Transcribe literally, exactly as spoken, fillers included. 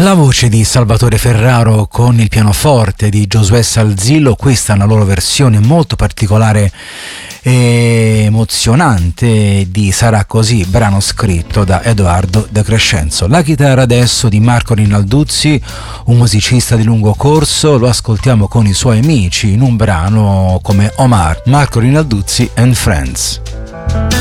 La voce di Salvatore Ferraro con il pianoforte di Giosuè Salzillo, questa è una loro versione molto particolare e emozionante di Sarà Così, brano scritto da Edoardo De Crescenzo. La chitarra adesso di Marco Rinalduzzi, un musicista di lungo corso, lo ascoltiamo con i suoi amici in un brano come Omar, Marco Rinalduzzi and Friends.